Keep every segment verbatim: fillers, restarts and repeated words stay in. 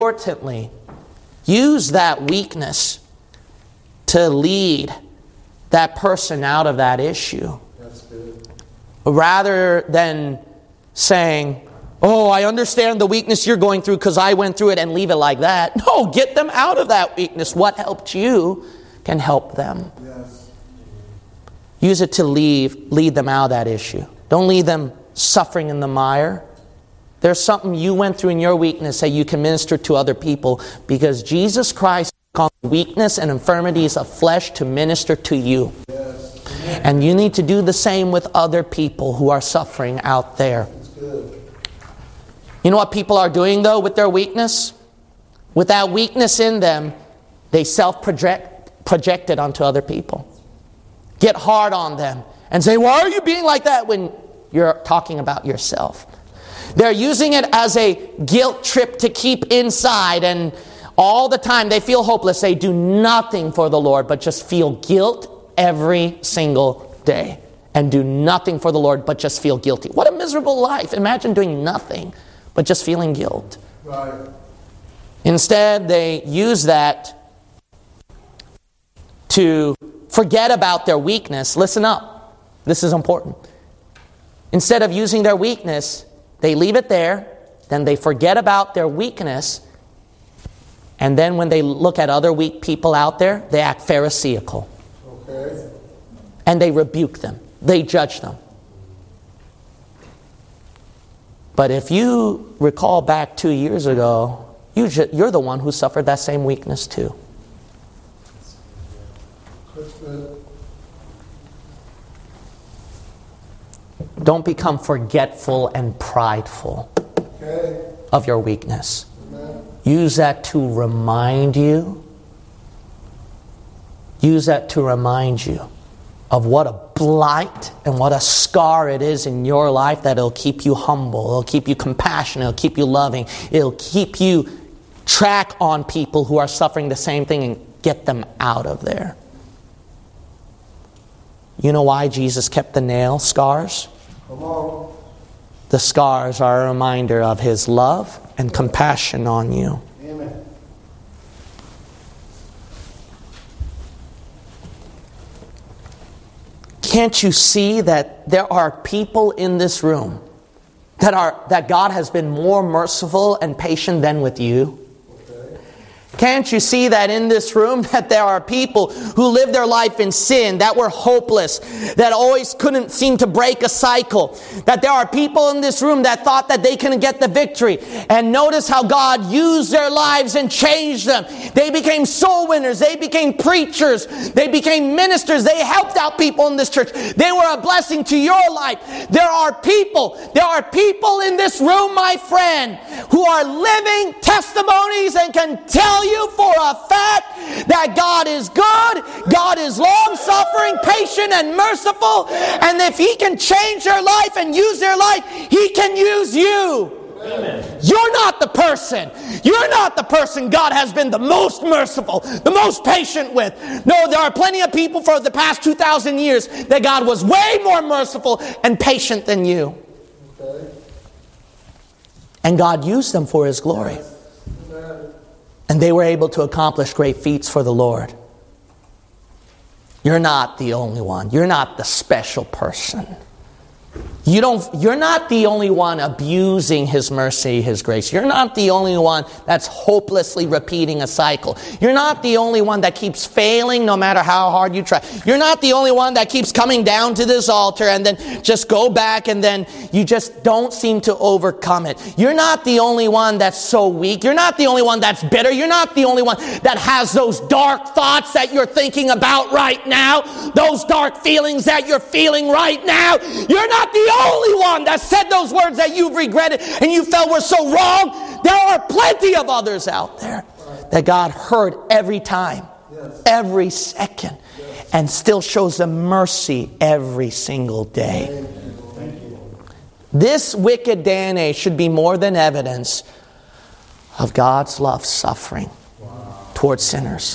importantly, use that weakness to lead that person out of that issue. That's good. Rather than saying, oh, I understand the weakness you're going through because I went through it, and leave it like that. No, get them out of that weakness. What helped you can help them. Yes. Use it to leave, lead them out of that issue. Don't leave them suffering in the mire. There's something you went through in your weakness that you can minister to other people, because Jesus Christ took on weakness and infirmities of flesh to minister to you. Yes. And you need to do the same with other people who are suffering out there. That's good. You know what people are doing, though, with their weakness? With that weakness in them, they self-project project it onto other people. Get hard on them and say, why are you being like that, when you're talking about yourself? They're using it as a guilt trip to keep inside, and all the time they feel hopeless. They do nothing for the Lord but just feel guilt every single day. And do nothing for the Lord but just feel guilty. What a miserable life. Imagine doing nothing but just feeling guilt. Right. Instead, they use that to forget about their weakness. Listen up. This is important. Instead of using their weakness, they leave it there. Then they forget about their weakness. And then when they look at other weak people out there, they act pharisaical. Okay. And they rebuke them. They judge them. But if you recall back two years ago, you ju- you're the one who suffered that same weakness too. That's good. Don't become forgetful and prideful Okay. of your weakness. Amen. Use that to remind you. Use that to remind you of what a blight and what a scar it is in your life, that it'll keep you humble, it'll keep you compassionate, it'll keep you loving, it'll keep you track on people who are suffering the same thing and get them out of there. You know why Jesus kept the nail scars? Come on. The scars are a reminder of His love and compassion on you. Amen. Can't you see that there are people in this room that are that God has been more merciful and patient than with you? Okay. Can't you see that in this room that there are people who live their life in sin, that were hopeless, that always couldn't seem to break a cycle? That there are people in this room that thought that they couldn't get the victory. And notice how God used their lives and changed them. They became soul winners. They became preachers. They became ministers. They helped out people in this church. They were a blessing to your life. There are people, there are people in this room, my friend, who are living testimonies and can tell you for a fact that God is good, God is long-suffering, patient, and merciful, and if He can change their life and use their life, He can use you. Amen. You're not the person. You're not the person God has been the most merciful, the most patient with. No, there are plenty of people for the past two thousand years that God was way more merciful and patient than you. Okay. And God used them for His glory. Amen. And they were able to accomplish great feats for the Lord. You're not the only one. You're not the special person. You don't, you're not the only one abusing His mercy, His grace. You're not the only one that's hopelessly repeating a cycle. You're not the only one that keeps failing no matter how hard you try. You're not the only one that keeps coming down to this altar and then just go back and then you just don't seem to overcome it. You're not the only one that's so weak. You're not the only one that's bitter. You're not the only one that has those dark thoughts that you're thinking about right now. Those dark feelings that you're feeling right now. You're not the only one that said those words that you've regretted and you felt were so wrong. There are plenty of others out there that God heard every time, yes. every second, yes. and still shows them mercy every single day. Thank you. This wicked day and age should be more than evidence of God's love suffering wow. towards sinners.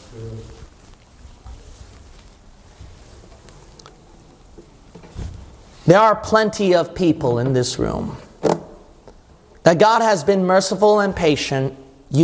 There are plenty of people in this room that God has been merciful and patient